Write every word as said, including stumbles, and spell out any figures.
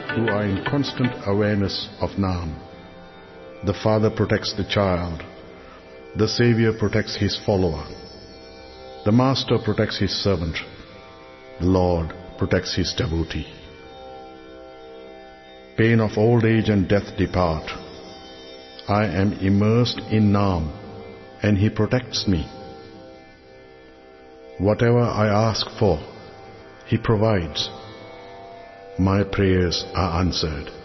who are in constant awareness of Naam. The Father protects the child. The Savior protects his follower. The Master protects his servant. The Lord protects his devotee. Pain of old age and death depart. I am immersed in Naam, and he protects me. Whatever I ask for, he provides. My prayers are answered.